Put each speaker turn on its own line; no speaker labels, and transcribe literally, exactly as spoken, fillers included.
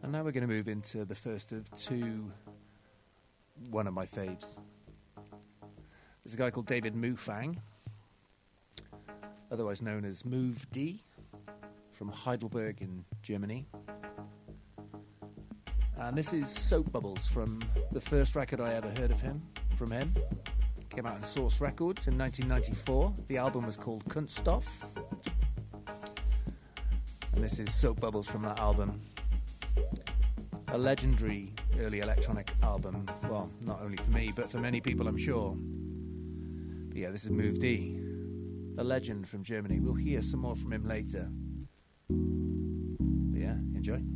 And now we're going to move into the first of two, one of my faves. There's a guy called David Mufang, otherwise known as Move D, from Heidelberg in Germany. And this is Soap Bubbles from the first record I ever heard of him, from him. Came out on Source Records in nineteen ninety-four. The album was called Kunststoff. And this is Soap Bubbles from that album. A legendary early electronic album. Well, not only for me, but for many people, I'm sure. But yeah, this is Move D, a legend from Germany. We'll hear some more from him later. But yeah, enjoy.